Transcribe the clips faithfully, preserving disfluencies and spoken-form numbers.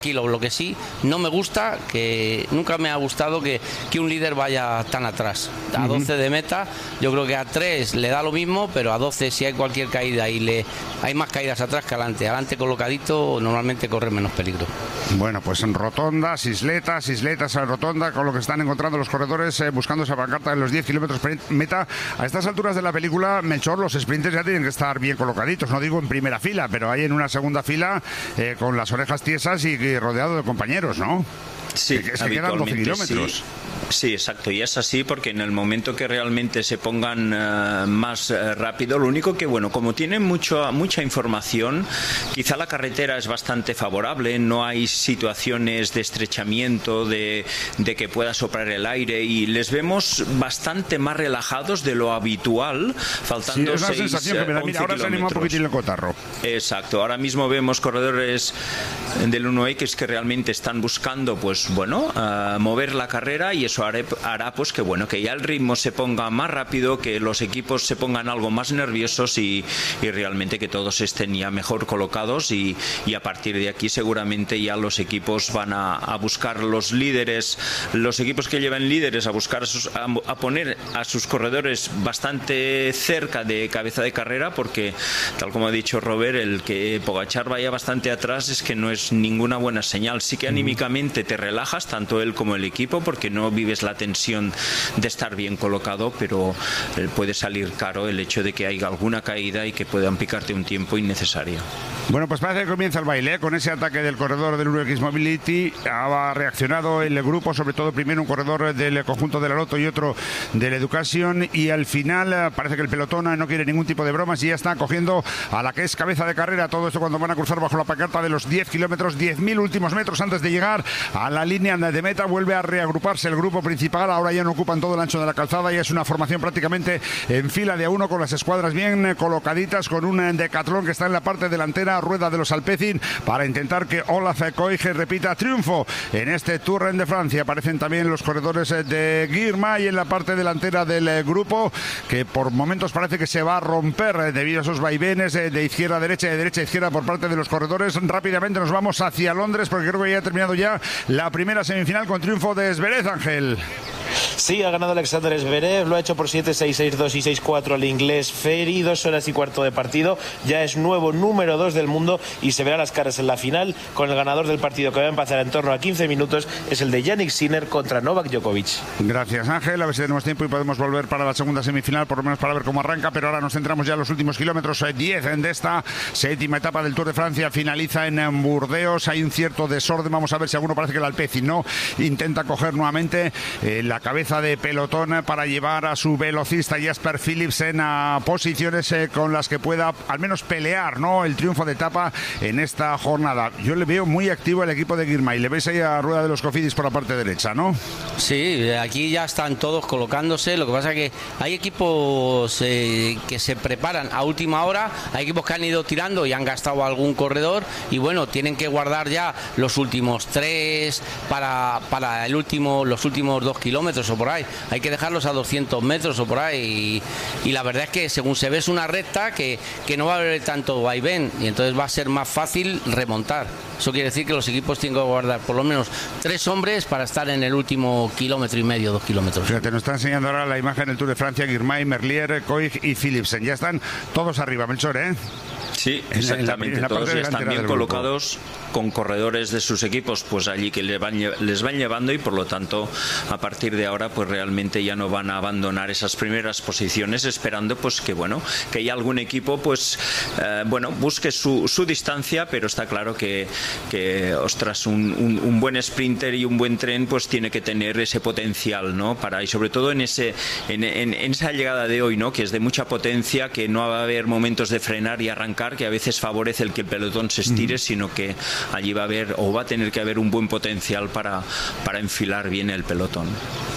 Lo, lo que sí, no me gusta, que nunca me ha gustado que, que un líder vaya tan atrás. A doce de meta, yo creo que a tres le da lo mismo, pero a doce si hay cualquier caída y le hay más caídas atrás que adelante. Adelante colocadito normalmente corre menos peligro. Bueno, pues en rotondas, isletas, isletas en rotonda, con lo que están encontrando los corredores eh, buscando esa pancarta en los diez kilómetros meta. A estas alturas de la película, Melchor, los sprinters ya tienen que estar bien colocaditos, no digo en primera fila, pero hay en una segunda fila eh, con las orejas tiesas y rodeado de compañeros, ¿no? Sí, es que se quedan doce kilómetros. Sí. Sí, exacto, y es así porque en el momento que realmente se pongan uh, más uh, rápido, lo único que, bueno, como tienen mucho, mucha información, quizá la carretera es bastante favorable, no hay situaciones de estrechamiento, de, de que pueda soplar el aire, y les vemos bastante más relajados de lo habitual, faltando sí, es la seis, sensación que me da. Mira, ahora se anima un poquitín el cotarro. Exacto, ahora mismo vemos corredores del uno equis que realmente están buscando, pues bueno, uh, mover la carrera, y eso haré, hará pues que bueno, que ya el ritmo se ponga más rápido, que los equipos se pongan algo más nerviosos y, y realmente que todos estén ya mejor colocados, y, y a partir de aquí seguramente ya los equipos van a, a buscar los líderes, los equipos que llevan líderes a buscar a, sus, a, a poner a sus corredores bastante cerca de cabeza de carrera, porque tal como ha dicho Robert, el que Pogačar vaya bastante atrás es que no es ninguna buena señal. Sí que anímicamente te relajas, tanto él como el equipo, porque no vives la tensión de estar bien colocado, pero puede salir caro el hecho de que haya alguna caída y que puedan picarte un tiempo innecesario. Bueno, pues parece que comienza el baile, ¿eh? Con ese ataque del corredor del uno equis Mobility. Ha reaccionado el grupo, sobre todo primero un corredor del conjunto de la Lotto y otro del Education, y al final parece que el pelotón no quiere ningún tipo de bromas y ya está cogiendo a la que es cabeza de carrera. Todo esto cuando van a cruzar bajo la pancarta de los diez kilómetros, diez mil últimos metros antes de llegar a la línea de meta. Vuelve a reagruparse el grupo principal, ahora ya no ocupan todo el ancho de la calzada, ya es una formación prácticamente en fila de a uno, con las escuadras bien colocaditas, con un Decathlon que está en la parte delantera, rueda de los Alpecin, para intentar que Olaf Koig repita triunfo en este Tour de Francia. Aparecen también los corredores de Girmay en la parte delantera del grupo, que por momentos parece que se va a romper debido a esos vaivenes de izquierda a derecha y de derecha a izquierda por parte de los corredores. Rápidamente nos vamos hacia Londres, porque creo que ya ha terminado ya la primera semifinal con triunfo de Zverev, Ángel. Sí, ha ganado Alexander Zverev, lo ha hecho por siete seis, seis dos y seis cuatro al inglés Ferry, dos horas y cuarto de partido, ya es nuevo número dos del mundo y se verá las caras en la final con el ganador del partido, que va a empezar en torno a quince minutos, es el de Jannik Sinner contra Novak Djokovic. Gracias, Ángel, a ver si tenemos tiempo y podemos volver para la segunda semifinal, por lo menos para ver cómo arranca, pero ahora nos centramos ya en los últimos kilómetros, diez de esta séptima etapa del Tour de Francia, finaliza en Burdeos, hay un cierto desorden, vamos a ver si alguno, parece que el Alpecin no, intenta coger nuevamente eh, la cabeza de pelotón para llevar a su velocista Jasper Philipsen a posiciones eh, con las que pueda al menos pelear, ¿no?, el triunfo de etapa en esta jornada. Yo le veo muy activo al equipo de Girmay. Le veis ahí a rueda de los Cofidis por la parte derecha, ¿no? Sí, aquí ya están todos colocándose. Lo que pasa es que hay equipos eh, que se preparan a última hora, hay equipos que han ido tirando y han gastado algún corredor y bueno, tienen que guardar ya los últimos tres para, para el último, los últimos dos kilómetros o por ahí. Hay que dejarlos a doscientos metros o por ahí y, y la verdad es que según se ve es una recta que, que no va a haber tanto vaivén y entonces va a ser más fácil remontar. Eso quiere decir que los equipos tienen que guardar por lo menos tres hombres para estar en el último kilómetro y medio, dos kilómetros. Fíjate, nos está enseñando ahora la imagen del Tour de Francia, Girmay, Merlier, Koig y Philipsen. Ya están todos arriba, Melchor, ¿eh? Sí, exactamente, en la, en la todos ya están bien colocados con corredores de sus equipos pues allí que les van, les van llevando y por lo tanto a partir de ahora pues realmente ya no van a abandonar esas primeras posiciones esperando pues que bueno, que ya algún equipo pues eh, bueno, busque su, su distancia, pero está claro que, que ostras, un, un, un buen sprinter y un buen tren pues tiene que tener ese potencial, ¿no? Para, y sobre todo en, ese, en, en, en esa llegada de hoy, ¿no?, que es de mucha potencia, que no va a haber momentos de frenar y arrancar, que a veces favorece el que el pelotón se estire, mm. sino que allí va a haber o va a tener que haber un buen potencial para, para enfilar bien el pelotón.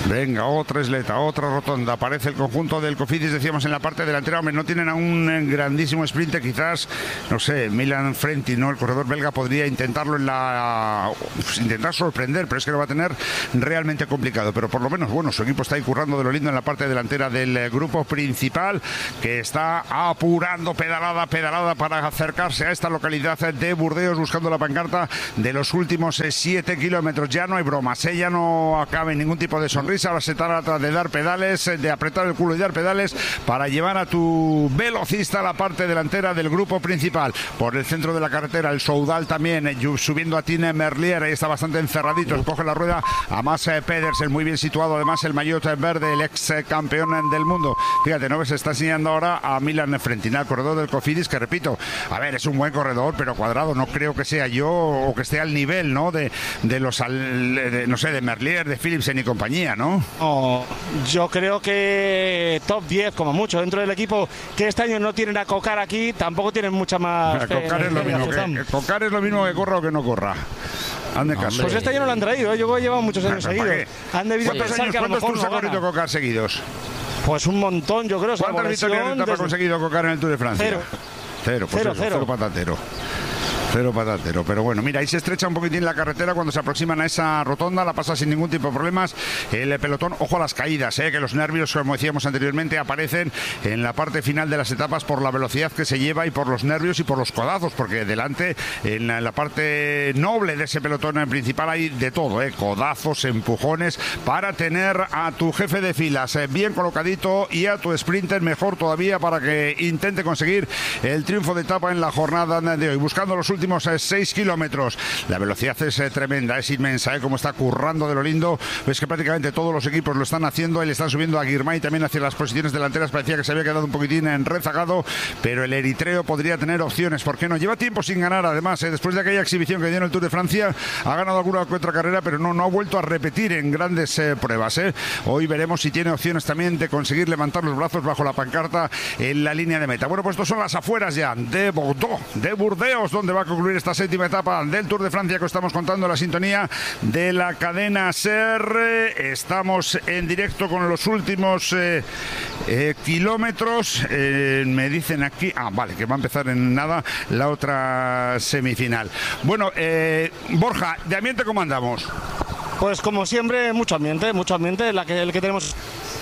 Venga, otra isleta, otra rotonda. Aparece el conjunto del Cofidis, decíamos, en la parte delantera. Hombre, no tienen a un grandísimo sprint, quizás, no sé, Milan Frenti, ¿no? El corredor belga podría intentarlo en la... Pues, intentar sorprender, pero es que lo va a tener realmente complicado. Pero por lo menos, bueno, su equipo está ahí currando de lo lindo en la parte delantera del grupo principal, que está apurando pedalada, pedalada para acercarse a esta localidad de Burdeos, buscando la pancarta de los últimos siete kilómetros. Ya no hay bromas, ¿eh? Ya no acabe ningún tipo de sonrisa. Ahora se trata de dar pedales, de apretar el culo y dar pedales para llevar a tu velocista a la parte delantera del grupo principal. Por el centro de la carretera, el Soudal también, eh, subiendo a Tine Merlier, ahí está bastante encerradito, coge la rueda a Mads Pedersen, muy bien situado, además el maillot verde, el ex campeón del mundo. Fíjate, ¿no? Se está enseñando ahora a Milan Frentina, el corredor del Cofidis, que repito, a ver, es un buen corredor, pero Cuadrado no creo que sea yo o que esté al nivel, ¿no? De, de los, de, no sé, de Merlier, de Philipsen y compañía, ¿no? No, yo creo que top diez como mucho dentro del equipo, que este año no tienen a Cocar aquí, tampoco tienen mucha más. Cocar es lo mismo que, Cocar es lo mismo que corra o que no corra. Ande caso. Pues este año no lo han traído, ¿eh? Yo he llevado muchos años seguidos. Han debido ¿Cuántos pensar años, que a lo ¿cuántos mejor tours ha corrido Cocar seguidos? Pues un montón, yo creo. ¿Cuántas victorias en etapa ha conseguido Cocar en el Tour de Francia? Cero. Cero, pues cero, eso, cero. cero patatero. Cero patatero, pero bueno, mira, ahí se estrecha un poquitín la carretera cuando se aproximan a esa rotonda, la pasa sin ningún tipo de problemas el pelotón. Ojo a las caídas, ¿eh? Que los nervios, como decíamos anteriormente, aparecen en la parte final de las etapas por la velocidad que se lleva y por los nervios y por los codazos, porque delante, en la, en la parte noble de ese pelotón principal, hay de todo, ¿eh? Codazos, empujones, para tener a tu jefe de filas eh, bien colocadito y a tu sprinter mejor todavía para que intente conseguir el triunfo de etapa en la jornada de hoy, buscando los últimos seis kilómetros. La velocidad es eh, tremenda, es inmensa, ¿eh? Como está currando de lo lindo. Es que prácticamente todos los equipos lo están haciendo. Él está subiendo a Girmay también hacia las posiciones delanteras. Parecía que se había quedado un poquitín en rezagado, pero el eritreo podría tener opciones. ¿Por qué no? Lleva tiempo sin ganar, además, ¿eh? Después de aquella exhibición que dio en el Tour de Francia, ha ganado alguna que otra carrera, pero no, no ha vuelto a repetir en grandes eh, pruebas, ¿eh? Hoy veremos si tiene opciones también de conseguir levantar los brazos bajo la pancarta en la línea de meta. Bueno, pues estos son las afueras ya de Bordeaux, de Burdeos, donde va a concluir esta séptima etapa del Tour de Francia que estamos contando en la sintonía de la cadena SER. Estamos en directo con los últimos eh, eh, kilómetros. Eh, me dicen aquí, ah, vale, que va a empezar en nada la otra semifinal. Bueno, eh, Borja, ¿de ambiente cómo andamos? Pues como siempre, mucho ambiente, mucho ambiente, la que, el que tenemos.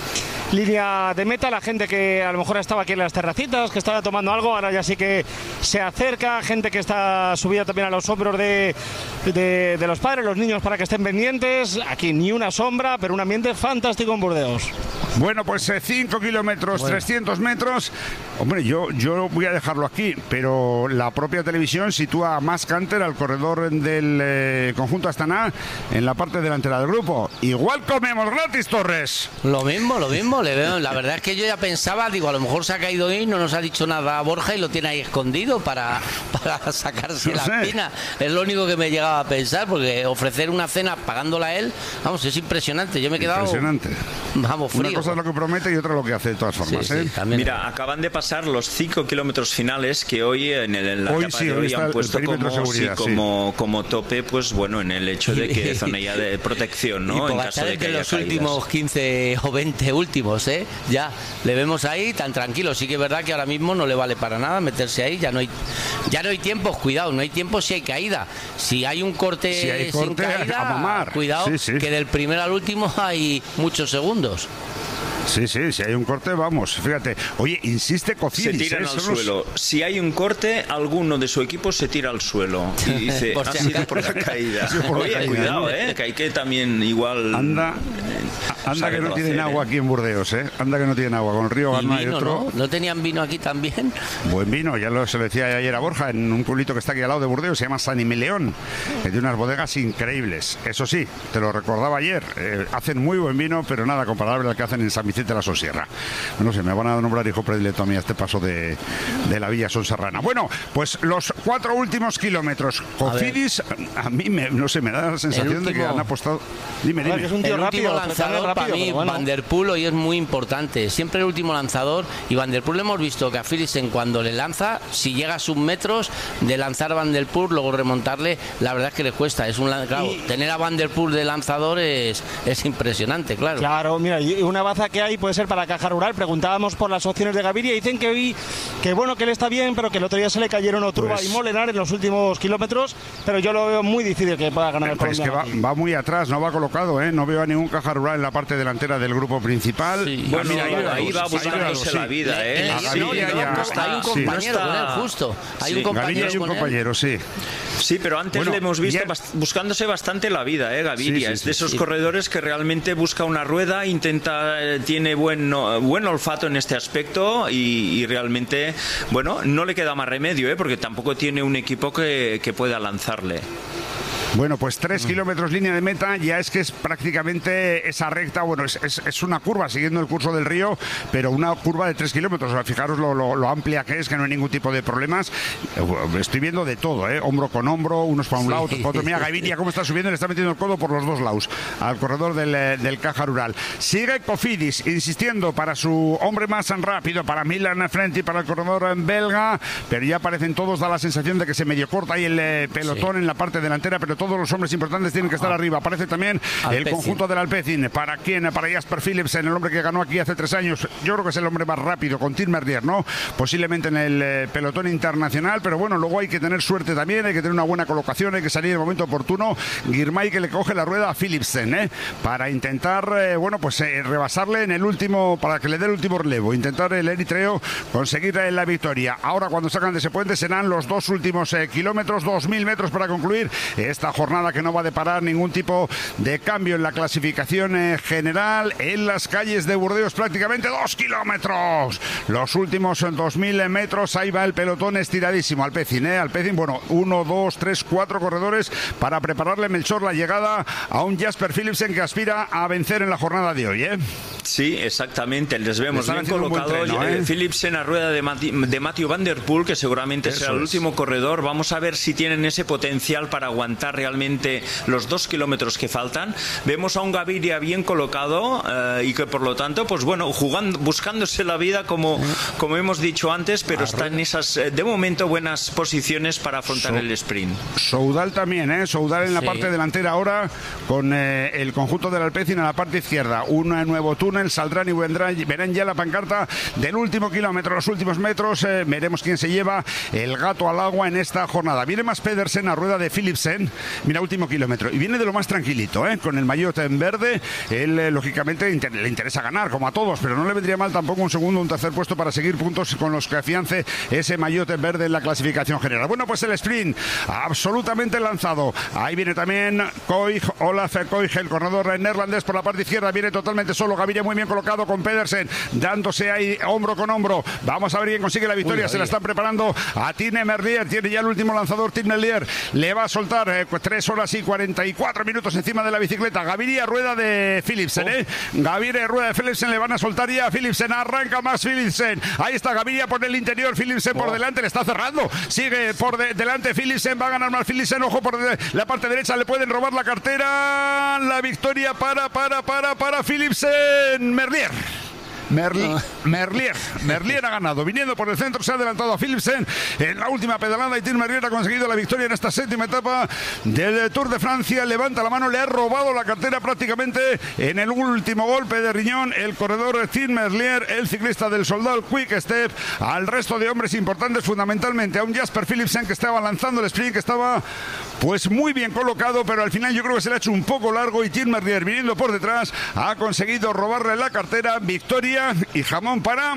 Línea de meta, la gente que a lo mejor estaba aquí en las terracitas, que estaba tomando algo, ahora ya sí que se acerca, gente que está subida también a los hombros de, de, de los padres, los niños, para que estén pendientes. Aquí ni una sombra, pero un ambiente fantástico en Burdeos. Bueno, pues cinco kilómetros, bueno. trescientos metros. Hombre, yo, yo voy a dejarlo aquí, pero la propia televisión sitúa a Mads Canter, al corredor del eh, conjunto Astana, en la parte delantera del grupo. Igual comemos gratis, Torres. Lo mismo, lo mismo. Le veo. La verdad es que yo ya pensaba, digo, a lo mejor se ha caído hoy, no nos ha dicho nada a Borja y lo tiene ahí escondido para, para sacarse no la sé. espina. Es lo único que me llegaba a pensar, porque ofrecer una cena pagándola a él, vamos, es impresionante. Yo me he quedado... Impresionante. Vamos, frío. Una cosa es lo que promete y otra lo que hace de todas formas. Sí, ¿eh? sí, Mira, acaban de pasar los cinco kilómetros finales que hoy en, el, en la hoy etapa sí, de hoy han puesto como, seguridad, sí, como, sí. como tope, pues bueno, en el hecho de que zona ya de protección, ¿no? Y en caso de que haya los caídas. últimos quince o veinte últimos, ¿eh? Ya le vemos ahí tan tranquilo. Sí que es verdad que ahora mismo no le vale para nada meterse ahí. Ya no hay, ya no hay tiempos, cuidado, no hay tiempo si hay caída. Si hay un corte, si hay corte sin caída, a mamar. Cuidado, sí, sí. que del primero al último hay muchos segundos. Sí, sí, si hay un corte, vamos, fíjate. Oye, insiste Cofidis. Se tiran ¿eh? al suelo. Los... Si hay un corte, alguno de su equipo se tira al suelo. Y dice, ha sido por la caída. Por Oye, la caída, cuidado, ¿eh? Que hay que también igual... Anda, anda que no tienen agua aquí en Burdeos, ¿eh? Anda que no tienen agua. Con el río Garna y, y otro... ¿no? ¿No tenían vino aquí también? Buen vino, ya lo se lo decía ayer a Borja, en un pueblito que está aquí al lado de Burdeos, se llama San Imileón, que tiene unas bodegas increíbles. Eso sí, te lo recordaba ayer, eh, hacen muy buen vino, pero nada comparable al que hacen en San Vicente de la Sosierra. No sé, me van a nombrar hijo predilecto a mí a este paso de, de la Villa Sonserrana. Bueno, pues los cuatro últimos kilómetros. Cofidis, a, a mí, me, no sé, me da la sensación último, de que han apostado... Dime, dime. Es un tío el rápido, último lanzador rápido, para mí, bueno. Van der Poel hoy es muy importante. Siempre el último lanzador. Y Van der Poel hemos visto que a Philipsen cuando le lanza, si llega a sus metros de lanzar Van der Poel, luego remontarle, la verdad es que le cuesta. Es un claro, y... tener a Van der Poel de lanzador es, es impresionante, claro. Claro, mira, y una baza que hay puede ser para Caja Rural. Preguntábamos por las opciones de Gaviria y dicen que hoy, que bueno, que él está bien, pero que el otro día se le cayeron Otruba pues... y Molenar en los últimos kilómetros, pero yo lo veo muy difícil que pueda ganar el pues colombiano. Es que va, va muy atrás, no va colocado, ¿eh? No veo a ningún Caja Rural en la parte delantera del grupo principal. Sí. Bueno, mira, ahí, ahí va buscándose sí. la vida, ¿eh? Le, le, sí, no, ya, ya, está, hay un compañero sí, no está... con él, justo. Hay sí. un compañero, hay un compañero sí. Sí, pero antes bueno, le hemos visto ya... bast buscándose bastante la vida, ¿eh, Gaviria? Sí, sí, es de esos sí. corredores que realmente busca una rueda, intenta, eh, tiene buen, no, buen olfato en este aspecto y, y realmente, bueno, no le queda más remedio, ¿eh? Porque tampoco tiene un equipo que, que pueda lanzarle. Bueno, pues tres kilómetros línea de meta, ya es que es prácticamente esa recta, bueno, es, es, es una curva siguiendo el curso del río, pero una curva de tres kilómetros, o sea, fijaros lo, lo, lo amplia que es, que no hay ningún tipo de problemas. Estoy viendo de todo, ¿eh? Hombro con hombro, unos para un sí. lado, otros para otro. Mira, Gaviria cómo está subiendo, le está metiendo el codo por los dos lados al corredor del, del Caja Rural. Sigue Cofidis, insistiendo para su hombre más rápido, para Milan Frenti, para el corredor belga, pero ya aparecen todos, da la sensación de que se medio corta ahí el eh, pelotón sí. en la parte delantera, pero todos los hombres importantes tienen que estar ah. arriba. Aparece también Alpecin. El conjunto del Alpecin. ¿Para quién? Para Jasper Philipsen, el hombre que ganó aquí hace tres años. Yo creo que es el hombre más rápido, con Tim Merlier, ¿no? Posiblemente en el eh, pelotón internacional, pero bueno, luego hay que tener suerte también, hay que tener una buena colocación, hay que salir en el momento oportuno. Girmay que le coge la rueda a Philipsen, ¿eh? Para intentar, eh, bueno, pues eh, rebasarle en el último, para que le dé el último relevo. Intentar el eritreo conseguir eh, la victoria. Ahora cuando sacan de ese puente serán los dos últimos eh, kilómetros, dos mil metros para concluir esta jornada que no va a deparar ningún tipo de cambio en la clasificación eh, general. En las calles de Burdeos prácticamente dos kilómetros. Los últimos dos mil metros, ahí va el pelotón estiradísimo. Alpecin, ¿eh? Alpecin, bueno, uno, dos, tres, cuatro corredores para prepararle, Melchor, la llegada a un Jasper Philipsen que aspira a vencer en la jornada de hoy, ¿eh? Sí, exactamente, les vemos bien colocado. Tren, ¿no, eh? Philipsen a rueda de, Mati de Matthew Van Der Poel, que seguramente Eso será el último es. corredor. Vamos a ver si tienen ese potencial para aguantar realmente los dos kilómetros que faltan. Vemos a un Gaviria bien colocado eh, y que por lo tanto, pues bueno, jugando, buscándose la vida como, como hemos dicho antes, pero está en esas, de momento, buenas posiciones para afrontar so, el sprint. Soudal también, ¿eh? Soudal en la sí. parte delantera ahora con eh, el conjunto del Alpecin en la parte izquierda. Un nuevo túnel, saldrán y vendrán, verán ya la pancarta del último kilómetro, los últimos metros. Eh, veremos quién se lleva el gato al agua en esta jornada. Viene más Pedersen a rueda de Philipsen. Mira, último kilómetro. Y viene de lo más tranquilito, ¿eh? Con el maillot en verde. Él, eh, lógicamente, inter le interesa ganar, como a todos, pero no le vendría mal tampoco un segundo, un tercer puesto para seguir puntos con los que afiance ese maillot en verde en la clasificación general. Bueno, pues el sprint absolutamente lanzado. Ahí viene también Koig, Olaf Koig, el corredor neerlandés por la parte izquierda. Viene totalmente solo. Gaviria muy bien colocado con Pedersen, dándose ahí hombro con hombro. Vamos a ver quién consigue la victoria. Uy, Se la están preparando a Tim Merlier. Tiene ya el último lanzador, Tim Merlier. Le va a soltar eh, tres horas y cuarenta y cuatro minutos encima de la bicicleta. Gaviria, rueda de Philipsen, ¿eh? Gaviria, rueda de Philipsen. Le van a soltar ya a Philipsen. Arranca más Philipsen. Ahí está Gaviria por el interior. Philipsen por oh. delante. Le está cerrando. Sigue por de delante Philipsen. Va a ganar más Philipsen. Ojo por de la parte derecha. Le pueden robar la cartera. La victoria para, para, para, para Philipsen. Merlier. Merli no. Merlier, Merlier ha ganado, viniendo por el centro, se ha adelantado a Philipsen en la última pedalada y Tim Merlier ha conseguido la victoria en esta séptima etapa del Tour de Francia. Levanta la mano, le ha robado la cartera prácticamente en el último golpe de riñón el corredor Tim Merlier, el ciclista del Soldado Quick Step, al resto de hombres importantes, fundamentalmente a un Jasper Philipsen que estaba lanzando el sprint, que estaba pues muy bien colocado, pero al final yo creo que se le ha hecho un poco largo y Tim Merlier, viniendo por detrás, ha conseguido robarle la cartera. Victoria y jamón para...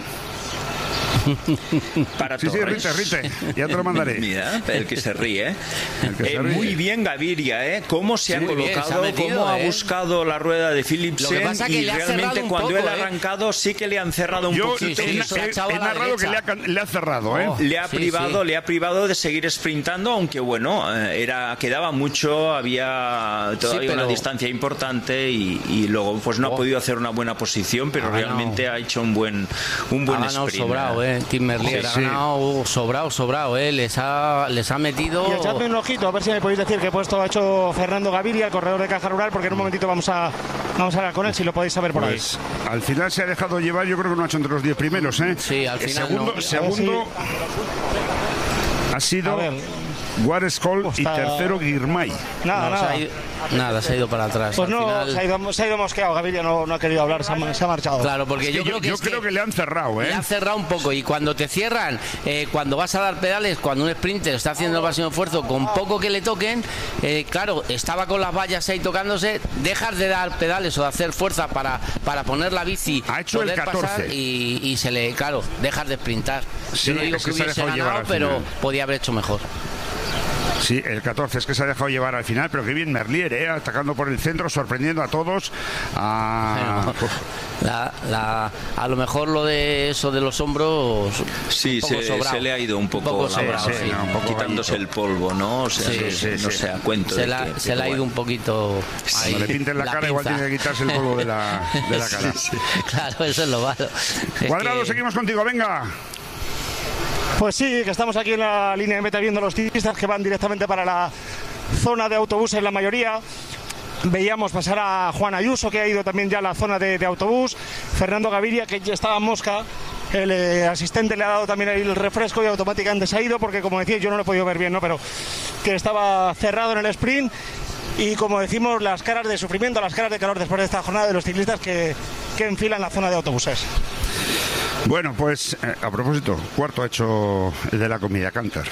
para sí, Torres. Sí, Rite, Rite, ya te lo mandaré. Mira, el que se ríe. Que eh, se ríe. Muy bien Gaviria, ¿eh? Cómo se sí, ha colocado, se ha metido, cómo ¿eh? ha buscado la rueda de Philipsen y realmente cuando poco, él ha arrancado ¿eh? sí que le han cerrado un Yo, poquito. He, he, he narrado que le ha, le ha cerrado, ¿eh? Oh, le ha sí, privado, sí. le ha privado de seguir sprintando, aunque bueno, era quedaba mucho, había todavía sí, pero... una distancia importante y, y luego pues no oh. ha podido hacer una buena posición, pero ah, realmente no. ha hecho un buen un buen ah, sprint. No, sobrado, ¿eh? eh, Tim Merlier. Sí, ha ganado sí. sobrado, sobrado, eh. Les ha, les ha metido... Y echadme un ojito, a ver si me podéis decir qué puesto ha hecho Fernando Gaviria, el corredor de Caja Rural, porque en un momentito vamos a, vamos a hablar con él, si lo podéis saber por pues, ahí. Al final se ha dejado llevar, yo creo que no ha hecho entre los diez primeros, ¿eh? Sí, al final segundo, no. Segundo ha sido Guarescol y tercero Girmay. Nada, no, nada. Se ha ido, nada, se ha ido para atrás. Pues al no, final... se, ha ido, se ha ido mosqueado. Gaviria no, no ha querido hablar, se ha, se ha marchado. Claro, porque es que yo, yo, creo, que, yo es creo que, que le han cerrado, ¿eh? Le han cerrado un poco. Y cuando te cierran, eh, cuando vas a dar pedales, cuando un sprinter está haciendo el máximo esfuerzo, con poco que le toquen, eh, claro, estaba con las vallas ahí tocándose, dejas de dar pedales o de hacer fuerza para, para poner la bici, ha hecho poder el catorce pasar y, y se le, claro, dejas de sprintar. Sí, yo no digo es que que se ha hubiese dejado ganado, llevar al pero final. podía haber hecho mejor. Sí, el catorce es que se ha dejado llevar al final, pero qué bien Merlier, ¿eh? Atacando por el centro, sorprendiendo a todos. A... Bueno, la, la, a lo mejor lo de eso de los hombros. Sí, se, se le ha ido un poco, un poco sobrado, sí, sí, sí, no, un poco quitándose el polvo, ¿no? O sea, sí, no, sí, no sí. sé a cuento. Se, de la, que, se le ha bueno. ido un poquito. Ahí, Cuando le pinten la, la cara, pinza. Igual tiene que quitarse el polvo de la, de la cara. Sí, sí. Claro, eso es lo malo. Cuadrado, es que... seguimos contigo, venga. Pues sí, que estamos aquí en la línea de meta viendo los ciclistas que van directamente para la zona de autobuses, la mayoría. Veíamos pasar a Juan Ayuso, que ha ido también ya a la zona de, de autobús. Fernando Gaviria, que ya estaba mosca. El eh, asistente le ha dado también ahí el refresco y automáticamente se ha ido, porque como decía, yo no lo he podido ver bien, ¿no? Pero que estaba cerrado en el sprint. Y como decimos, las caras de sufrimiento, las caras de calor después de esta jornada de los ciclistas que, que enfilan la zona de autobuses. Bueno, pues eh, a propósito, cuarto ha hecho el de la comida, Canter.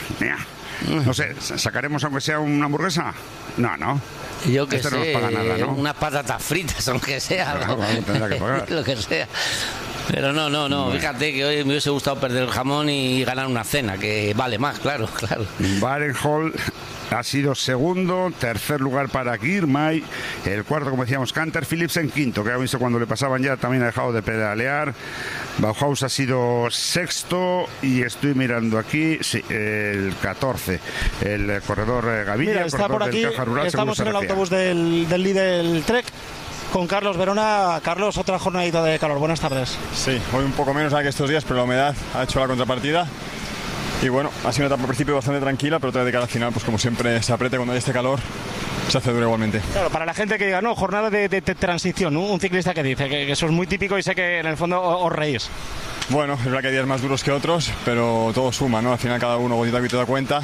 No sé, ¿sacaremos aunque sea una hamburguesa? No, no. Yo que este sé, no nos paga nada, ¿no? Unas patatas fritas, aunque sea. Claro, vamos, tendrá que pagar. Lo que sea. Pero no, no, no. Bueno. Fíjate que hoy me hubiese gustado perder el jamón y ganar una cena, que vale más, claro, claro. Barenhol ha sido segundo, tercer lugar para Girmay, el cuarto, como decíamos, Canter, Philipsen quinto, que ha visto cuando le pasaban ya también ha dejado de pedalear. Bauhaus ha sido sexto y estoy mirando aquí, sí, el catorce, el corredor Gaviria. Mira, el está corredor por aquí, del Caja Rural, estamos en el autobús del, del Lidl Trek con Carlos Verona. Carlos, otra jornadita de calor, buenas tardes. Sí, hoy un poco menos que estos días, pero la humedad ha hecho la contrapartida. Y bueno, ha sido una etapa al principio bastante tranquila, pero otra vez de cara al final, pues como siempre se aprieta cuando hay este calor, se hace duro igualmente. Claro, para la gente que diga, no, jornada de, de, de transición, ¿no? Un ciclista que dice que, que eso es muy típico y sé que en el fondo os reís. Bueno, es verdad que hay días más duros que otros, pero todo suma, ¿no? Al final cada uno gotita a gotita da cuenta.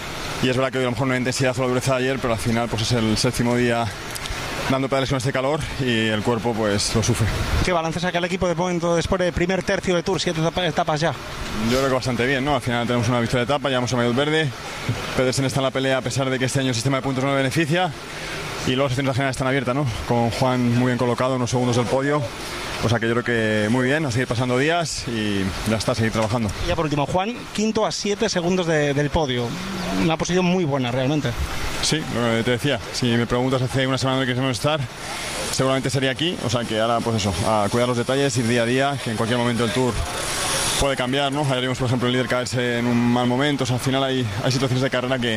Y es verdad que hoy a lo mejor no hay intensidad o la dureza de ayer, pero al final pues es el séptimo día dando pedales con este calor y el cuerpo pues lo sufre. ¿Qué balance saca el equipo de momento después del primer tercio de Tour? Siete etapas ya. Yo creo que bastante bien, ¿no? Al final tenemos una victoria de etapa, llevamos a Maillot Verde. Pedersen está en la pelea a pesar de que este año el sistema de puntos no le beneficia. Y luego las secciones generales están abiertas, ¿no? Con Juan muy bien colocado, unos segundos del podio. O sea que yo creo que muy bien, a seguir pasando días y ya está, a seguir trabajando. Y ya por último, Juan, quinto a siete segundos de, del podio. Una posición muy buena realmente. Sí, lo que te decía, si me preguntas hace una semana dónde queremos estar, seguramente sería aquí. O sea que ahora pues eso, a cuidar los detalles, ir día a día, que en cualquier momento el Tour puede cambiar, ¿no? Ayer vimos por ejemplo el líder caerse en un mal momento. O sea, al final hay, hay situaciones de carrera que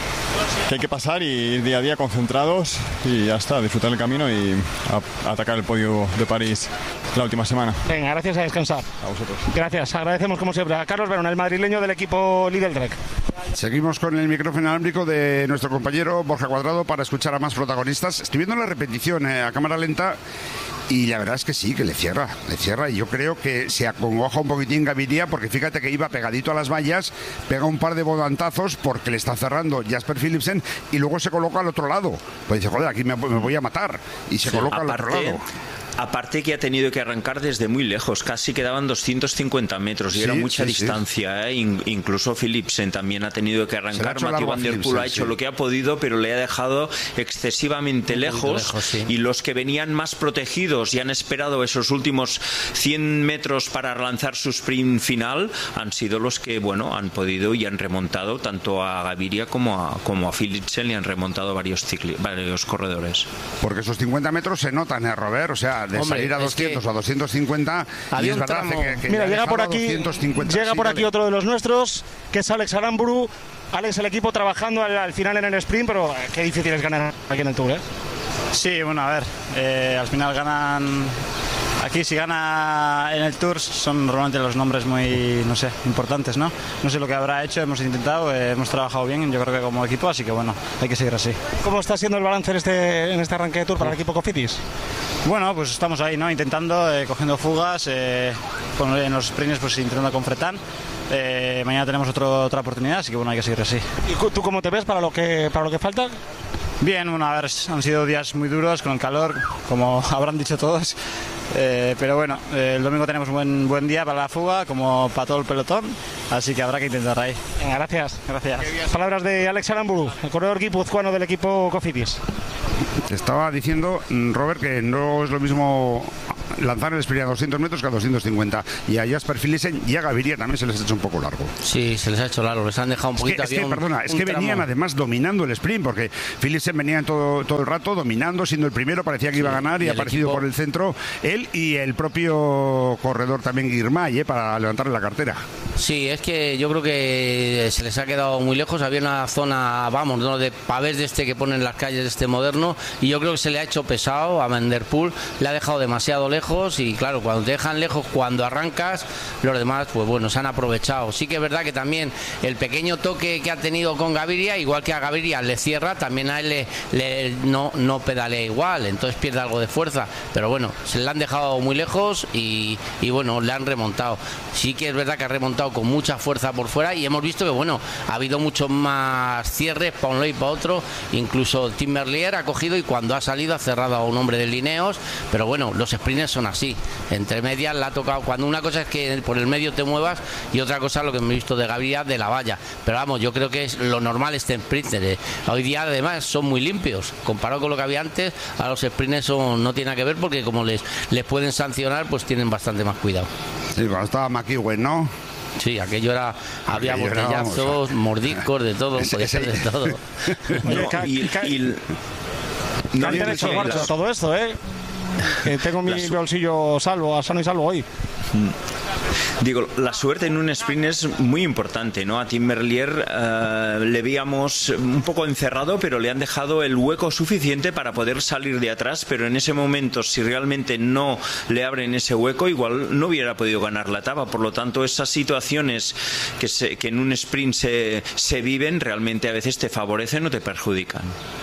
que hay que pasar y ir día a día concentrados y ya está, disfrutar el camino y a, a atacar el podio de París la última semana. Venga, gracias, a descansar. A vosotros. Gracias, agradecemos como siempre a Carlos Verona, el madrileño del equipo Lidl Trek. Seguimos con el micrófono inalámbrico de nuestro compañero Borja Cuadrado para escuchar a más protagonistas. Estoy viendo la repetición eh, a cámara lenta y la verdad es que sí, que le cierra, le cierra y yo creo que se acongoja un poquitín Gaviria porque fíjate que iba pegadito a las vallas, pega un par de volantazos porque le está cerrando Jasper Philipsen y luego se coloca al otro lado. Pues dice, joder, aquí me, me voy a matar y se sí, coloca aparte, al otro lado. Aparte que ha tenido que arrancar desde muy lejos, casi quedaban doscientos cincuenta metros y sí, era mucha sí, distancia. Sí. ¿eh? In, incluso Philipsen también ha tenido que arrancar. Mathieu van der Poel ha hecho sí. lo que ha podido, pero le ha dejado excesivamente un lejos. lejos sí. Y los que venían más protegidos y han esperado esos últimos cien metros para lanzar su sprint final han sido los que bueno han podido y han remontado tanto a Gaviria como a, como a Philipsen y han remontado varios, cicli, varios corredores. Porque esos cincuenta metros se notan, ¿eh, Robert? O sea, de Hombre, salir a doscientos o a doscientos cincuenta y es verdad que, que mira, llega por aquí llega por aquí otro de los nuestros que es Alex Aramburu. Alex, el equipo trabajando al, al final en el sprint, pero qué difícil es ganar aquí en el Tour, ¿eh? Sí, bueno, a ver, eh, al final ganan aquí si gana en el Tour son normalmente los nombres muy, no sé, importantes, ¿no? No sé lo que habrá hecho, hemos intentado, eh, hemos trabajado bien, yo creo que como equipo, así que bueno, hay que seguir así. ¿Cómo está siendo el balance en este, en este arranque de Tour para el equipo Cofidis? Bueno, pues estamos ahí, ¿no? Intentando, eh, cogiendo fugas, eh, con, en los sprints pues intentando con Fretán. Eh, mañana tenemos otro, otra oportunidad, así que bueno, hay que seguir así. ¿Y tú cómo te ves para lo que, para lo que falta? Bien, bueno, a ver, han sido días muy duros con el calor, como habrán dicho todos, eh, pero bueno, eh, el domingo tenemos un buen, buen día para la fuga, como para todo el pelotón, así que habrá que intentar ahí. Venga, gracias. Gracias. Palabras de Alex Aramburu, el corredor guipuzcoano del equipo Cofidis. Te estaba diciendo, Robert, que no es lo mismo lanzar el sprint a doscientos metros que a doscientos cincuenta, y a Jasper Philipsen y a Gaviria también se les ha hecho un poco largo. Sí, se les ha hecho largo, les han dejado un poquito. Es que, es que un, perdona, es que tramo. venían además dominando el sprint, porque Philipsen venía todo, todo el rato dominando, siendo el primero, parecía que sí, iba a ganar y, y ha aparecido equipo... por el centro él y el propio corredor también Girmay, eh, para levantarle la cartera. Sí, es que yo creo que se les ha quedado muy lejos. Había una zona, vamos, ¿no?, de pavés de este que ponen las calles de este moderno, y yo creo que se le ha hecho pesado a Van der Poel, le ha dejado demasiado lejos, y claro, cuando te dejan lejos, cuando arrancas, los demás, pues bueno, se han aprovechado. Sí que es verdad que también el pequeño toque que ha tenido con Gaviria, igual que a Gaviria le cierra, también a él le, le, no, no pedalea igual, entonces pierde algo de fuerza, pero bueno, se le han dejado muy lejos y, y bueno, le han remontado. Sí que es verdad que ha remontado con mucha fuerza por fuera, y hemos visto que bueno, ha habido muchos más cierres para un lado y para otro, incluso Tim Merlier ha cogido y cuando ha salido ha cerrado a un hombre de Lineos, pero bueno, los sprinters son así, entre medias la ha tocado, cuando una cosa es que por el medio te muevas y otra cosa lo que hemos visto de Gaviria de la valla, pero vamos, yo creo que es lo normal este sprinter, eh. Hoy día además son muy limpios, comparado con lo que había antes, a los sprinters son, no tiene que ver, porque como les, les pueden sancionar, pues tienen bastante más cuidado. Sí, cuando estaba McEwen, ¿no? Sí, aquello era, había aquello botellazos, era, mordiscos, de todo, podía ser de todo. No, y, y, no han hecho marcha todo esto, ¿eh? Que tengo mi su... bolsillo salvo, sano y salvo hoy. Digo, la suerte en un sprint es muy importante, ¿no? A Tim Merlier uh, le veíamos un poco encerrado, pero le han dejado el hueco suficiente para poder salir de atrás, pero en ese momento, si realmente no le abren ese hueco, igual no hubiera podido ganar la etapa. Por lo tanto, esas situaciones que, se, que en un sprint se, se viven, realmente a veces te favorecen o te perjudican.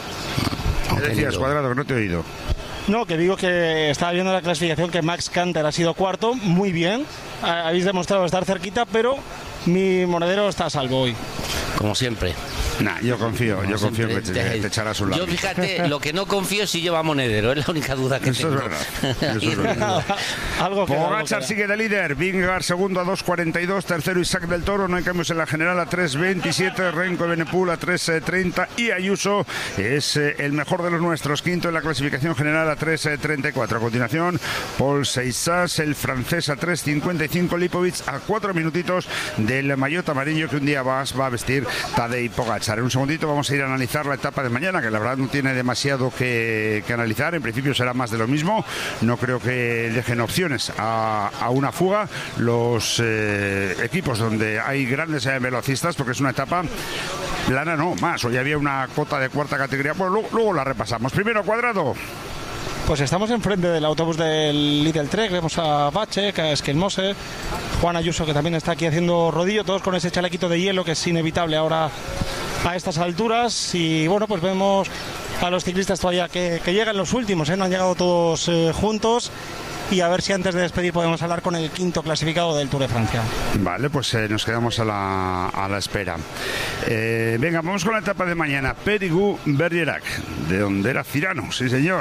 ¿Qué decías, Cuadrado, que no te he oído? No, que digo que estaba viendo la clasificación, que Max Canter ha sido cuarto, muy bien, habéis demostrado estar cerquita, pero mi monedero está a salvo hoy. Como siempre. Nah, yo confío, Como yo confío que te, te, te echarás un lado. Yo fíjate, lo que no confío es si lleva monedero, es la única duda que Eso tengo. Es verdad. Eso es verdad. Algo que Pogačar sigue de líder, Vingegaard segundo a dos cuarenta y dos, tercero Isaac del Toro, no hay cambios en la general a tres veintisiete, Renko Evenepoel a tres treinta y Ayuso es eh, el mejor de los nuestros, quinto en la clasificación general a tres treinta y cuatro. A continuación, Paul Seixas, el francés a tres cincuenta y cinco, Lipovic a cuatro minutitos del maillot amarillo que un día más va a vestir Tadej Pogačar. En un segundito vamos a ir a analizar la etapa de mañana, que la verdad no tiene demasiado que, que analizar. En principio será más de lo mismo. No creo que dejen opciones a, a una fuga los eh, equipos donde hay grandes eh, velocistas, porque es una etapa plana, no, más. Hoy había una cota de cuarta categoría. Pues luego, luego la repasamos. Primero, Cuadrado. Pues estamos enfrente del autobús del Lidl Trek, vemos a Vacek, a Esquelmose, Juan Ayuso, que también está aquí haciendo rodillo, todos con ese chalequito de hielo que es inevitable ahora a estas alturas. Y bueno, pues vemos a los ciclistas todavía que, que llegan los últimos, ¿eh? No han llegado todos eh, juntos. Y a ver si antes de despedir podemos hablar con el quinto clasificado del Tour de Francia. Vale, pues eh, nos quedamos a la, a la espera. Eh, venga, vamos con la etapa de mañana. Périgueux-Bergerac, de donde era Cirano, sí señor.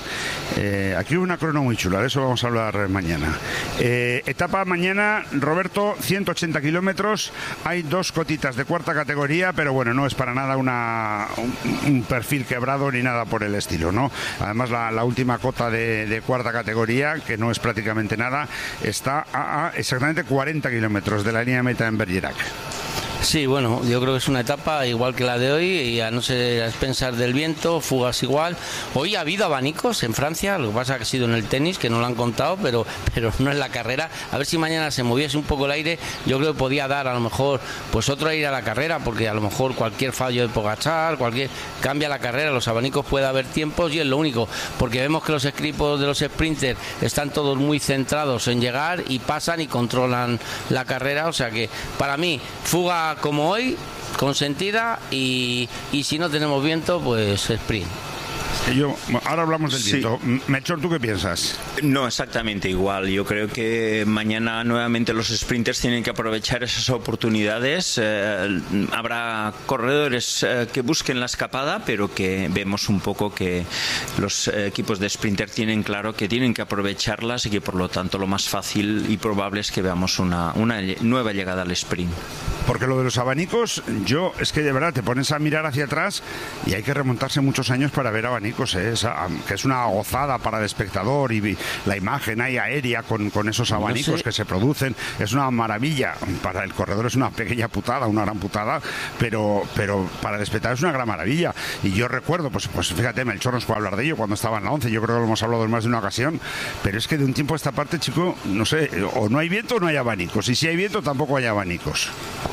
Eh, aquí hubo una crono muy chula, de eso vamos a hablar mañana. Eh, etapa mañana, Roberto, ciento ochenta kilómetros, hay dos cotitas de cuarta categoría, pero bueno, no es para nada una, un, un perfil quebrado ni nada por el estilo, ¿no? Además la, la última cota de, de cuarta categoría, que no es prácticamente nada, está a, a exactamente cuarenta kilómetros de la línea de meta en Bergerac. Sí, bueno, yo creo que es una etapa igual que la de hoy, y a no ser a expensas del viento, fugas igual. Hoy ha habido abanicos en Francia, lo que pasa que ha sido en el tenis, que no lo han contado, pero, pero no en la carrera. A ver si mañana se moviese un poco el aire, yo creo que podía dar a lo mejor pues otro aire a la carrera, porque a lo mejor cualquier fallo de Pogačar, cualquier cambia la carrera, los abanicos puede haber tiempos, y es lo único, porque vemos que los equipos de los sprinters están todos muy centrados en llegar y pasan y controlan la carrera, o sea que para mí fuga como hoy, consentida, y, y si no tenemos viento, pues sprint. Yo, ahora hablamos del viento. Sí. Melchor, ¿tú qué piensas? No, exactamente igual. Yo creo que mañana nuevamente los sprinters tienen que aprovechar esas oportunidades. Eh, habrá corredores eh, que busquen la escapada, pero que vemos un poco que los eh, equipos de sprinter tienen claro que tienen que aprovecharlas, y que por lo tanto lo más fácil y probable es que veamos una, una nueva llegada al sprint. Porque lo de los abanicos, yo, es que de verdad te pones a mirar hacia atrás y hay que remontarse muchos años para ver abanicos, ¿eh? Esa, que es una gozada para el espectador, y la imagen ahí aérea con, con esos abanicos no sé. que se producen, es una maravilla. Para el corredor es una pequeña putada, una gran putada, pero, pero para el espectador es una gran maravilla. Y yo recuerdo, pues, pues fíjate, Melchor nos puede hablar de ello cuando estaba en la once, yo creo que lo hemos hablado en más de una ocasión, pero es que de un tiempo a esta parte, chico, no sé, o no hay viento o no hay abanicos, y si hay viento tampoco hay abanicos.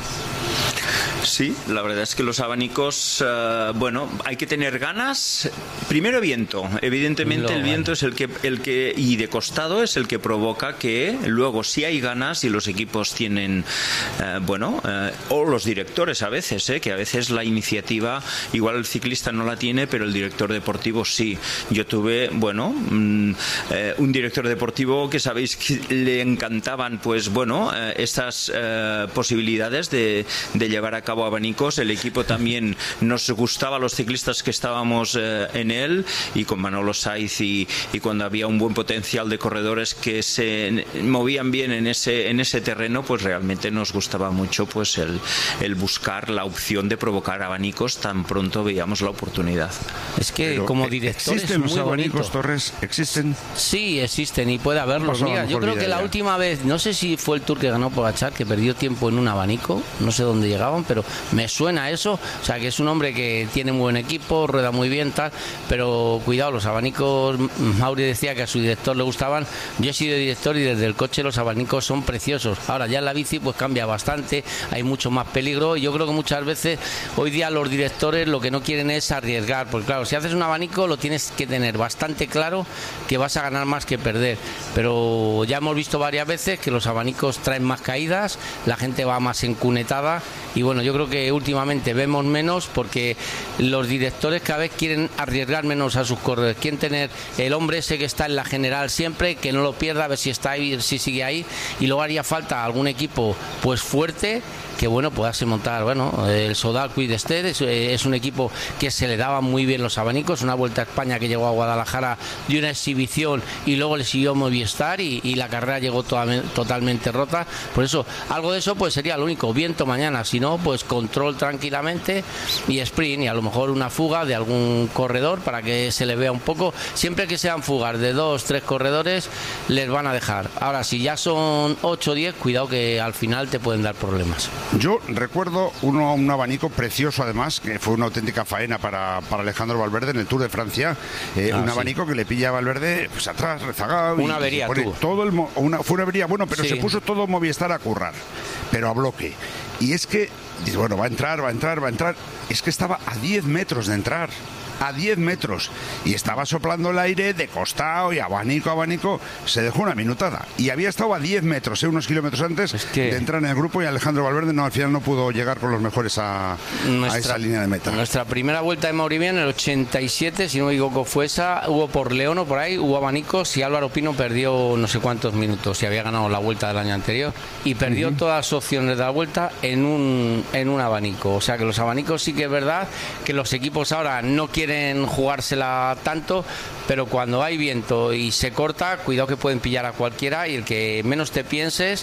Sí, la verdad es que los abanicos, uh, bueno, hay que tener ganas. Primero viento, evidentemente luego, el viento es el que, el que, y de costado es el que provoca que luego si hay ganas y los equipos tienen, uh, bueno, uh, o los directores a veces, eh, que a veces la iniciativa, igual el ciclista no la tiene, pero el director deportivo sí. Yo tuve, bueno, um, uh, un director deportivo que sabéis que le encantaban, pues bueno, uh, estas uh, posibilidades de, de llevar a cabo abanicos. El equipo también nos gustaba, los ciclistas que estábamos eh, en él, y con Manolo Saiz, y, y cuando había un buen potencial de corredores que se movían bien en ese en ese terreno, pues realmente nos gustaba mucho pues el, el buscar la opción de provocar abanicos tan pronto veíamos la oportunidad. Es que pero, como director ¿existen es muy los abanicos, bonito. Torres? ¿Existen? Sí, existen, y puede haberlos. Mira, yo creo que la última vez, no sé si fue el Tour que ganó Pogačar, que perdió tiempo en un abanico, no sé dónde llegaban, pero me suena eso, o sea que es un hombre que tiene muy buen equipo, rueda muy bien, tal, pero cuidado, los abanicos, Mauri decía que a su director le gustaban, yo he sido director y desde el coche los abanicos son preciosos. Ahora ya en la bici pues cambia bastante, hay mucho más peligro, y yo creo que muchas veces hoy día los directores lo que no quieren es arriesgar, porque claro, si haces un abanico lo tienes que tener bastante claro que vas a ganar más que perder, pero ya hemos visto varias veces que los abanicos traen más caídas, la gente va más encunetada, y bueno, yo creo que últimamente vemos menos porque los directores cada vez quieren arriesgar menos a sus corredores, quieren tener el hombre ese que está en la general siempre, que no lo pierda, a ver si está ahí, si sigue ahí, y luego haría falta algún equipo pues fuerte que bueno, pueda montar, bueno, el Sodal Quick Step es, es un equipo que se le daban muy bien los abanicos, una Vuelta a España que llegó a Guadalajara de una exhibición y luego le siguió Movistar y, y la carrera llegó toda, totalmente rota, por eso algo de eso pues sería lo único, viento mañana, si no pues control tranquilamente y sprint, y a lo mejor una fuga de algún corredor para que se le vea un poco, siempre que sean fugas de dos, tres corredores les van a dejar, ahora si ya son ocho o diez, cuidado que al final te pueden dar problemas. Yo recuerdo uno, un abanico precioso además, que fue una auténtica faena para, para Alejandro Valverde en el Tour de Francia, eh, ah, un sí. abanico que le pilla a Valverde pues atrás, rezagado. Una avería, tú. Todo el, una, fue una avería, bueno, pero sí. se puso todo Movistar a currar, pero a bloque. Y es que, bueno, va a entrar, va a entrar, va a entrar, es que estaba a diez metros de entrar. A diez metros y estaba soplando el aire de costado y abanico, abanico, se dejó una minutada y había estado a diez metros, eh, unos kilómetros antes es que... de entrar en el grupo, y Alejandro Valverde no, al final no pudo llegar con los mejores a, nuestra, a esa línea de meta. Nuestra primera vuelta de Maurivian en el ochenta y siete, si no me equivoco fue esa, hubo por León o por ahí, hubo abanicos y Álvaro Pino perdió no sé cuántos minutos y había ganado la vuelta del año anterior y perdió uh-huh. todas las opciones de la vuelta en un, en un abanico, o sea que los abanicos sí que es verdad que los equipos ahora no quieren jugársela tanto, pero cuando hay viento y se corta, cuidado que pueden pillar a cualquiera y el que menos te pienses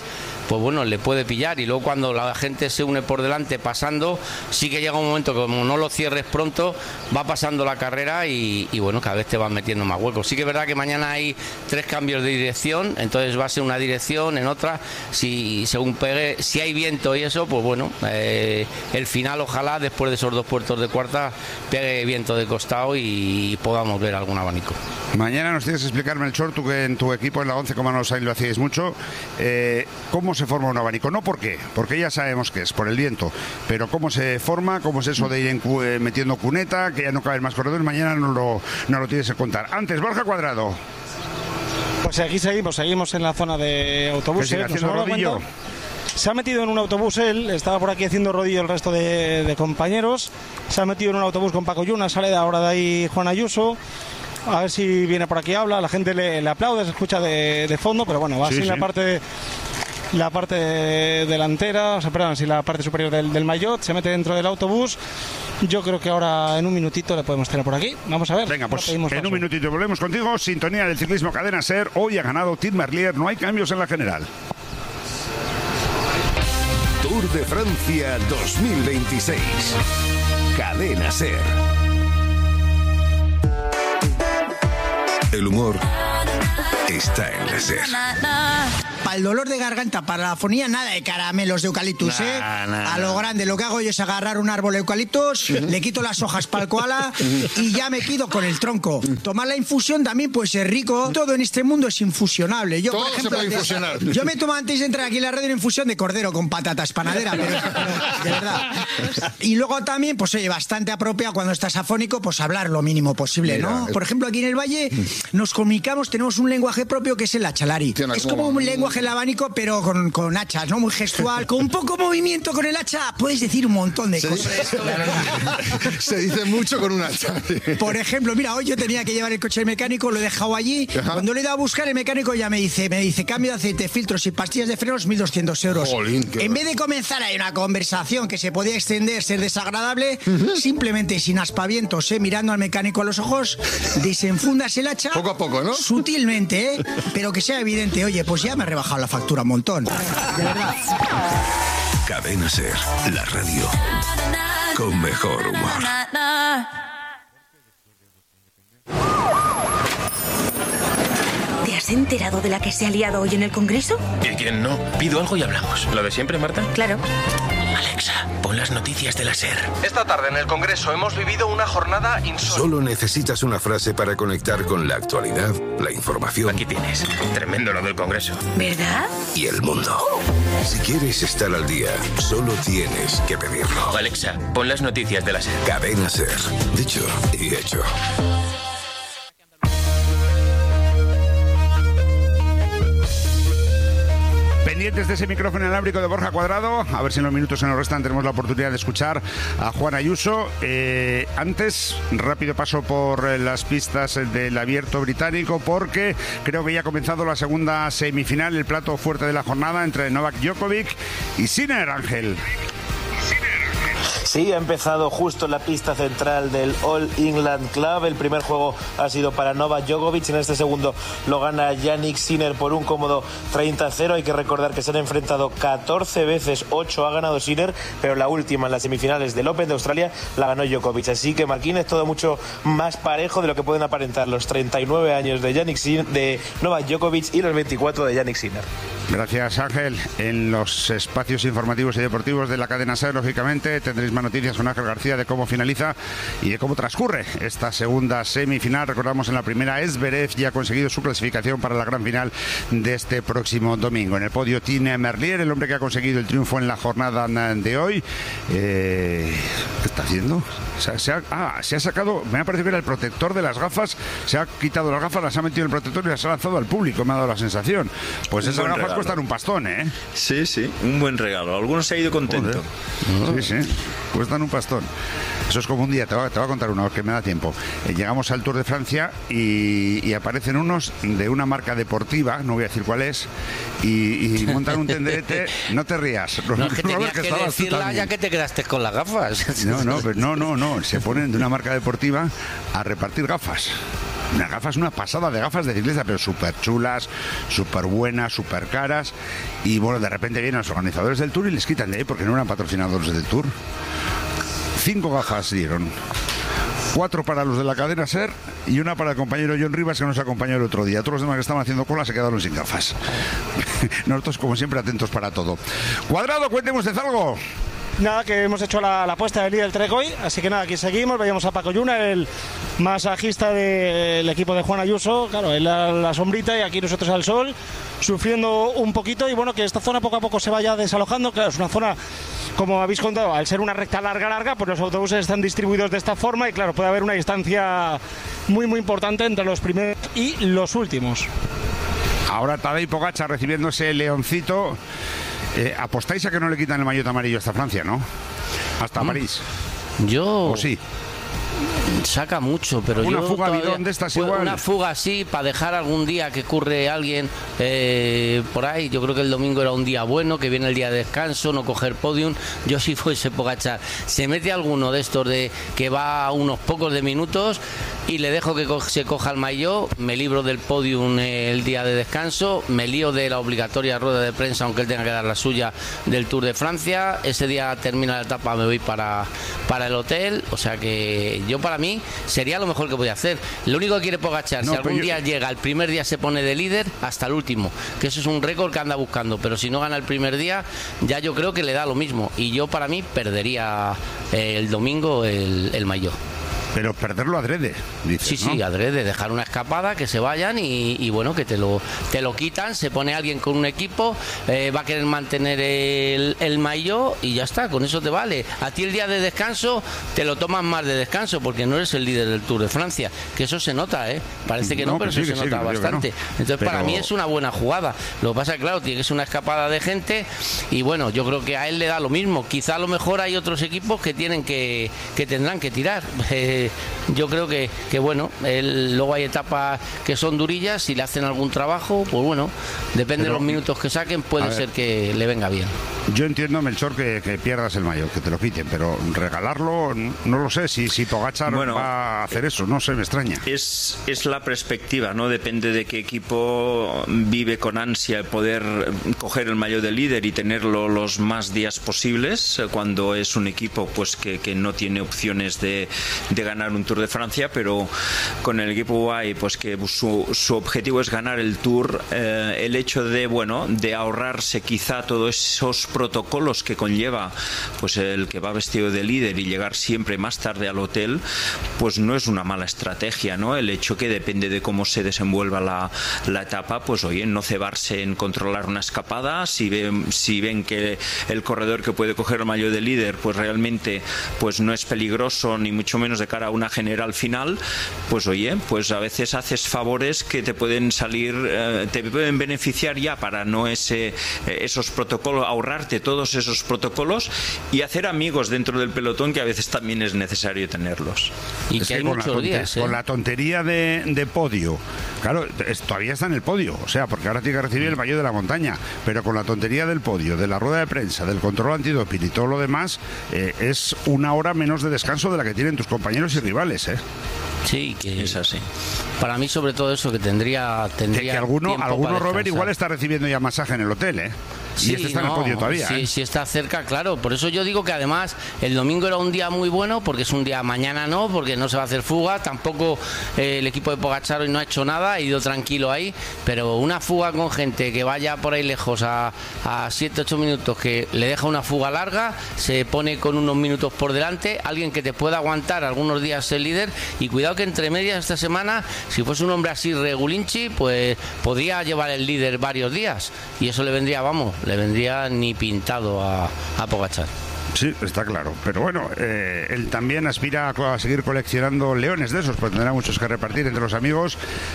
pues bueno, le puede pillar. Y luego cuando la gente se une por delante pasando, sí que llega un momento que como no lo cierres pronto, va pasando la carrera y, y bueno, cada vez te van metiendo más huecos. Sí que es verdad que mañana hay tres cambios de dirección, entonces va a ser una dirección, en otra, si según pegue, si hay viento y eso, pues bueno, eh, el final ojalá después de esos dos puertos de cuarta pegue viento de costado y podamos ver algún abanico. Mañana nos tienes que explicar, Melchor, tú que en tu equipo en la once coma nos ahí lo hacíais mucho, eh, cómo se forma un abanico. No por qué, porque ya sabemos que es por el viento, pero cómo se forma, cómo es eso de ir en cu eh, metiendo cuneta, que ya no caben más corredores. Mañana nos lo, nos lo tienes que contar. Antes, Borja Cuadrado. Pues aquí seguimos, seguimos en la zona de autobuses. ¿Que sigue haciendo rodillo? Se ha metido en un autobús él, estaba por aquí haciendo rodillo el resto de, de compañeros. Se ha metido en un autobús con Paco Yuna, sale de ahora de ahí Juan Ayuso. A ver si viene por aquí, habla, la gente le, le aplaude, se escucha de, de fondo, pero bueno, va así sí, sí. la parte la parte delantera, o sea, perdón, sí, la parte superior del, del maillot, se mete dentro del autobús. Yo creo que ahora en un minutito le podemos tener por aquí. Vamos a ver. Venga, pues en paso. un minutito volvemos contigo. Sintonía del ciclismo Cadena Ser. Hoy ha ganado Tim Merlier, no hay cambios en la general. Tour de Francia dos mil veintiséis. Cadena Ser. El humor está en la Ser. Para el dolor de garganta, para la afonía, nada de caramelos de eucaliptus, nah, ¿eh? Nah, a lo grande, lo que hago yo es agarrar un árbol de eucaliptus, uh-huh. le quito las hojas para el koala uh-huh. y ya me quedo con el tronco. Tomar la infusión también puede ser rico. Todo en este mundo es infusionable. Yo, Todo por ejemplo, se puede infusionar. Yo me tomo antes de entrar aquí en la radio una infusión de cordero con patatas panadera, pero, pero de verdad. Y luego también, pues oye, bastante apropiado cuando estás afónico, pues hablar lo mínimo posible, Mira, ¿no? Es... Por ejemplo, aquí en el Valle nos comunicamos, tenemos un lenguaje propio que es el hachalari. Tiene es como un lenguaje el abanico, pero con, con hachas, ¿no? Muy gestual. Con poco movimiento con el hacha puedes decir un montón de se cosas. Dice, se dice mucho con un hacha. Por ejemplo, mira, hoy yo tenía que llevar el coche al mecánico, lo he dejado allí. Ajá. Cuando le he ido a buscar, el mecánico ya me dice, me dice, cambio de aceite, filtros y pastillas de frenos, mil doscientos euros. Jolín, en vez de comenzar ahí una conversación que se podía extender, ser desagradable, uh-huh. simplemente sin aspavientos, ¿eh? Mirando al mecánico a los ojos, desenfundas el hacha. Poco a poco, ¿no? Sutilmente, ¿eh? Pero que sea evidente, oye, pues ya me he rebajado la factura un montón. De verdad. Cadena Ser, la radio con mejor humor. ¿Te has enterado de la que se ha liado hoy en el Congreso? ¿Y quién no? Pido algo y hablamos. ¿Lo de siempre, Marta? Claro. Alexa, pon las noticias de la Ser. Esta tarde en el Congreso hemos vivido una jornada insólita. Solo necesitas una frase para conectar con la actualidad, la información. Aquí tienes. Tremendo lo del Congreso. ¿Verdad? Y el mundo. Si quieres estar al día, solo tienes que pedirlo. Alexa, pon las noticias de la Ser. Cadena Ser. Dicho y hecho. Pendientes de ese micrófono inalámbrico de Borja Cuadrado, a ver si en los minutos que nos restan tenemos la oportunidad de escuchar a Juan Ayuso. Eh, antes, rápido paso por las pistas del Abierto británico, porque creo que ya ha comenzado la segunda semifinal, el plato fuerte de la jornada entre Novak Djokovic y Sinner, Ángel. Sí, ha empezado justo en la pista central del All England Club. El primer juego ha sido para Novak Djokovic. En este segundo lo gana Jannik Sinner por un cómodo treinta a cero. Hay que recordar que se han enfrentado catorce veces, ocho ha ganado Sinner, pero la última en las semifinales del Open de Australia la ganó Djokovic. Así que, Marquín, es todo mucho más parejo de lo que pueden aparentar los treinta y nueve años de, Jannik Sinner, de Novak Djokovic y los veinticuatro de Jannik Sinner. Gracias, Ángel. En los espacios informativos y deportivos de la cadena SER, lógicamente, tendréis más noticias con Ángel García de cómo finaliza y de cómo transcurre esta segunda semifinal. Recordamos, en la primera, Zverev ya ha conseguido su clasificación para la gran final de este próximo domingo. En el podio, Tim Merlier, el hombre que ha conseguido el triunfo en la jornada de hoy. Eh, ¿Qué está haciendo? Se, se ha, ah, se ha sacado, me ha parecido que era el protector de las gafas, se ha quitado las gafas, las ha metido en el protector y las ha lanzado al público, me ha dado la sensación. Pues esas gafas regalo. Cuestan un pastón, ¿eh? Sí, sí, un buen regalo. Algunos se ha ido contento. Sí, sí, cuestan un pastón. Eso es como un día, te voy a, te voy a contar uno que me da tiempo. Eh, llegamos al Tour de Francia y, y aparecen unos de una marca deportiva, no voy a decir cuál es, y, y montan un tenderete. No te rías. No, es que tenías que, que decirla ya que te quedaste con las gafas. No, no, pero no, no, no. Se ponen de una marca deportiva a repartir gafas. Unas gafas, una pasada de gafas de ciclista, pero súper chulas, súper buenas, súper caras. Y bueno, de repente vienen los organizadores del Tour y les quitan de ahí porque no eran patrocinadores del Tour. Cinco gafas dieron. Cuatro para los de la cadena SER y una para el compañero John Rivas, que nos acompañó el otro día. Todos los demás que estaban haciendo cola se quedaron sin gafas. Nosotros, como siempre, atentos para todo. Cuadrado, cuénteme usted algo. Nada, que hemos hecho la, la apuesta del Lidl Trek hoy, así que nada, aquí seguimos, veíamos a Paco Lluna, el masajista del equipo de Juan Ayuso, claro, él a la sombrita y aquí nosotros al sol, sufriendo un poquito, y bueno, que esta zona poco a poco se vaya desalojando, claro, es una zona, como habéis contado, al ser una recta larga, larga, pues los autobuses están distribuidos de esta forma y claro, puede haber una distancia muy, muy importante entre los primeros y los últimos. Ahora Tadej Pogačar recibiendo ese leoncito. Eh, ¿Apostáis a que no le quitan el maillot amarillo hasta Francia, no? Hasta París. Yo... ¿O sí? Saca mucho, pero una yo fuga todavía, bidón de estas igual. Una fuga así para dejar algún día que curre alguien eh, por ahí. Yo creo que el domingo era un día bueno, que viene el día de descanso, no coger podium. Yo si fuese Pogačar, se mete alguno de estos de que va a unos pocos de minutos y le dejo que co se coja el maillot, me libro del podium eh, el día de descanso, me lío de la obligatoria rueda de prensa, aunque él tenga que dar la suya, del Tour de Francia. Ese día termina la etapa, me voy para, para el hotel. O sea que yo, para mí, sería lo mejor que voy a hacer. Lo único que quiere Pogačar, no, si algún yo... día llega, el primer día se pone de líder hasta el último, que eso es un récord que anda buscando, pero si no gana el primer día, ya yo creo que le da lo mismo, y yo, para mí, perdería eh, el domingo el, el maillot. Pero perderlo adrede, dices, sí, sí, ¿no? adrede, dejar una escapada, que se vayan y, y bueno, que te lo te lo quitan, se pone alguien con un equipo, eh, va a querer mantener el, el maillot y ya está, con eso te vale. A ti el día de descanso te lo tomas más de descanso porque no eres el líder del Tour de Francia, que eso se nota, ¿eh? Parece que no, no pero eso sí, se sí, nota bastante. No. Entonces, pero... para mí es una buena jugada. Lo que pasa es que, claro, tiene que ser una escapada de gente y bueno, yo creo que a él le da lo mismo. Quizá a lo mejor hay otros equipos que tienen que, que tendrán que tirar. Eh, yo creo que, que bueno, el, luego hay etapas que son durillas, si le hacen algún trabajo, pues bueno, depende Pero, de los minutos que saquen, puede ser que le venga bien. Yo entiendo, Melchor, que, que pierdas el maillot, que te lo quiten, pero regalarlo, no lo sé, si, si Pogačar bueno, va a hacer eso, no sé, me extraña. Es, es la perspectiva, ¿no? Depende de qué equipo vive con ansia poder coger el maillot de líder y tenerlo los más días posibles, cuando es un equipo pues que, que no tiene opciones de, de ganar un Tour de Francia, pero con el equipo U A E, pues que su, su objetivo es ganar el Tour, eh, el hecho de, bueno, de ahorrarse quizá todos esos protocolos que conlleva pues el que va vestido de líder y llegar siempre más tarde al hotel, pues no es una mala estrategia, ¿no? El hecho que depende de cómo se desenvuelva la, la etapa, pues oye, no cebarse en controlar una escapada, si ven, si ven que el corredor que puede coger el maillot de líder pues realmente pues no es peligroso ni mucho menos de cara a una general final, pues oye, pues a veces haces favores que te pueden salir, eh, te pueden beneficiar ya para no ese, esos protocolos, ahorrarte todos esos protocolos y hacer amigos dentro del pelotón, que a veces también es necesario tenerlos. Y es que hay muchos días, ¿eh? Con la tontería de, de podio, claro, es, todavía está en el podio, o sea, porque ahora tiene que recibir el maillot de la montaña, pero con la tontería del podio, de la rueda de prensa, del control antidoping y todo lo demás, eh, es una hora menos de descanso de la que tienen tus compañeros y rivales, ¿eh? Sí, que es así. Para mí, sobre todo eso, que tendría tendría que, que alguno, alguno Robert, igual está recibiendo ya masaje en el hotel, ¿eh? Sí, y este está no, en el podio todavía. Sí, ¿eh? sí está cerca, claro. Por eso yo digo que además el domingo era un día muy bueno, porque es un día, mañana no, porque no se va a hacer fuga. Tampoco eh, el equipo de Pogačar hoy no ha hecho nada, ha ido tranquilo ahí. Pero una fuga con gente que vaya por ahí lejos a siete ocho minutos, que le deja una fuga larga, se pone con unos minutos por delante, alguien que te pueda aguantar algunos días el líder. Y cuidado que entre medias esta semana, si fuese un hombre así regulinchi, pues podría llevar el líder varios días. Y eso le vendría, vamos, le vendría ni pintado a, a Pogačar. Sí, está claro. Pero bueno, eh, él también aspira a seguir coleccionando leones de esos, pues tendrá muchos que repartir entre los amigos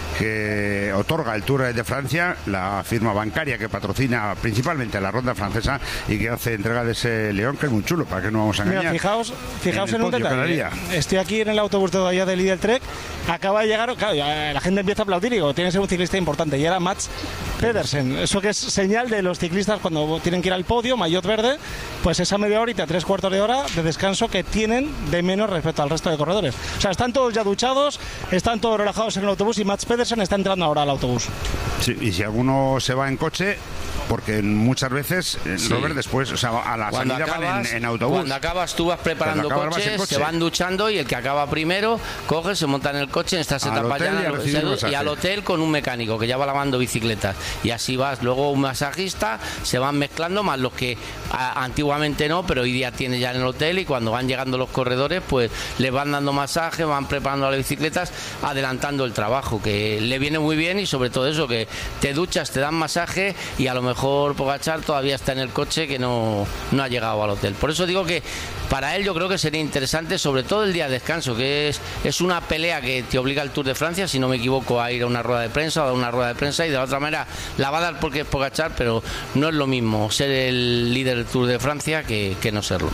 que otorga el Tour de Francia, la firma bancaria que patrocina principalmente la ronda francesa y que hace entrega de ese león, que es muy chulo, para que no vamos a engañar. Mira, fijaos, fijaos en, en un detalle. Estoy aquí en el autobús de allá del Lidl Trek acaba de llegar, claro, ya la gente empieza a aplaudir y digo, tiene que ser un ciclista importante, y era Mats Pedersen. Eso que es señal de los ciclistas cuando tienen que ir al podio, maillot verde, pues esa media horita, tres cuartos de hora de descanso que tienen de menos respecto al resto de corredores. O sea, están todos ya duchados, están todos relajados en el autobús y Mats Pedersen está entrando ahora al autobús. Sí, y si alguno se va en coche, porque muchas veces, Sí. Robert, después, o sea, a la Cuando salida acabas, van en, en autobús. Cuando acabas tú vas preparando Cuando acabas vas en coches, coche. se van duchando y el que acaba primero coge, se monta en el coche en estas Al etapas hotel ya, y a recibir se- masaje. y al hotel con un mecánico que ya va lavando bicicletas. Y así vas, luego un masajista, se van mezclando más los que a- antiguamente no, pero hoy día tiene ya en el hotel, y cuando van llegando los corredores, pues les van dando masaje, van preparando las bicicletas, adelantando el trabajo, que le viene muy bien, y sobre todo eso, que te duchas, te dan masaje, y a lo mejor Pogačar todavía está en el coche que no, no ha llegado al hotel. Por eso digo que para él yo creo que sería interesante, sobre todo el día de descanso, que es, es una pelea que te obliga al Tour de Francia, si no me equivoco, a ir a una rueda de prensa o a dar una rueda de prensa, y de la otra manera la va a dar porque es Pogačar, pero no es lo mismo ser el líder del Tour de Francia que, que no serlo.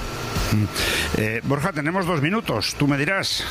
Eh, Borja, tenemos dos minutos, tú me dirás.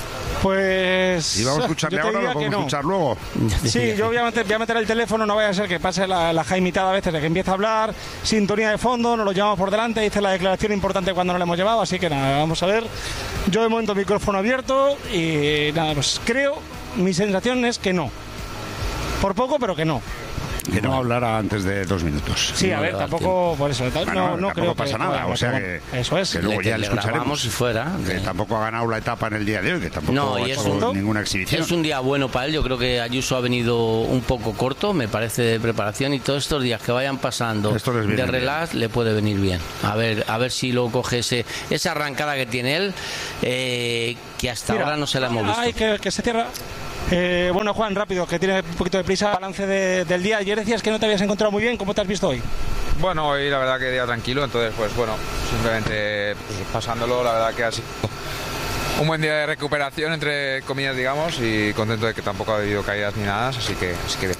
Pues... ¿Y vamos a escucharle yo te ahora o diría lo que podemos no. escuchar luego? Sí, yo voy a, meter, voy a meter el teléfono, no vaya a ser que pase la, la jaimitada a veces de que empieza a hablar, sintonía de fondo, nos lo llevamos por delante, dice la declaración importante cuando no lo hemos llevado, así que nada, vamos a ver. Yo de momento micrófono abierto y nada, pues creo, mi sensación es que no. Por poco, pero que no. Que no hablara antes de dos minutos. Sí, No a le ver, va a dar tampoco, por eso, tiempo. no, Bueno, no tampoco creo pasa que... nada, bueno, o sea bueno, que, eso es. que luego Le- ya le le escucharemos. grabamos si fuera. Que tampoco ha ganado la etapa en el día de hoy, que tampoco No, ha y es hecho un, ninguna exhibición. es un día bueno para él. Yo creo que Ayuso ha venido un poco corto, me parece, de preparación, y todos estos días que vayan pasando Esto les viene de relax le puede venir bien. A ver, a ver si lo coge ese, esa arrancada que tiene él, eh, que hasta Mira, ahora no se la hemos visto. Ay, que, que se cierra. Eh, bueno, Juan, rápido, que tiene un poquito de prisa. Balance de- del día. Ayer decías que no te habías encontrado muy bien. ¿Cómo te has visto hoy? Bueno, hoy la verdad que día tranquilo, entonces pues bueno, simplemente pues, pasándolo, la verdad que ha sido un buen día de recuperación, entre comillas, digamos, y contento de que tampoco ha habido caídas ni nada, así que, así que bien.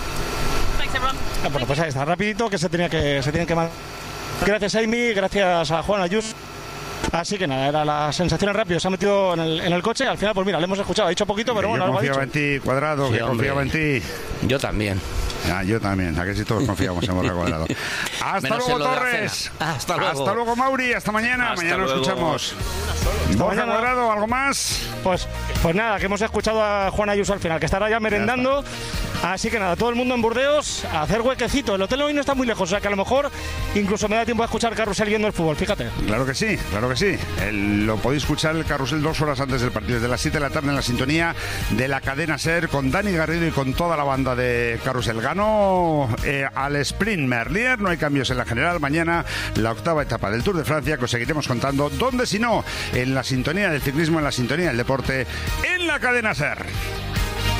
Ah, bueno, pues ahí está, rapidito, que se tenía que se tienen que mandar. Gracias, Amy, gracias a Juan Ayuso. Así que nada, era la sensación rápido, se ha metido en el, en el coche, al final pues mira, le hemos escuchado, ha dicho poquito, pero Que bueno, yo algo ha confiaba dicho. en ti, Cuadrado, Sí, que hombre. confiaba en ti. Yo también. Ah, yo también, a que si todos confiamos en Borja Cuadrado. Hasta Menos luego, en lo de la Torres. cena. Hasta luego. Hasta luego, Mauri. Hasta mañana. Hasta mañana nos luego. escuchamos. Borja mañana. Cuadrado, ¿algo más? Pues, pues nada, que hemos escuchado a Juan Ayuso al final, que estará ya merendando. Así que nada, todo el mundo en Burdeos a hacer huequecito. El hotel hoy no está muy lejos, o sea que a lo mejor incluso me da tiempo a escuchar Carrusel viendo el fútbol, fíjate. Claro que sí, claro que sí. El- lo podéis escuchar el carrusel dos horas antes del partido, desde las siete de la tarde en la sintonía de la cadena SER, con Dani Garrido y con toda la banda de Carrusel. Ganó eh, al sprint Merlier, no hay cambios en la general. Mañana la octava etapa del Tour de Francia, que os seguiremos contando. ¿Dónde si no? En la sintonía del ciclismo, en la sintonía del deporte, en la cadena SER.